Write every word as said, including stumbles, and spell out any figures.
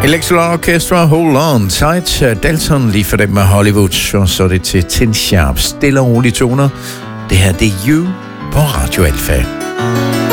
Electoral Orchestra, Hold On Tight. Dalton lige for dem med Hollywood, og så er det til Tin Sharp. Stille og rolige toner. Det her, det er You på Radio Alfa.